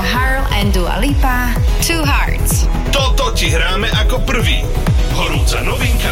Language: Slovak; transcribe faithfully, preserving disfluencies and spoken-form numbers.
O'Harrell and Dua Lipa, Two Hearts. Toto ti hráme ako prvý. Horúca novinka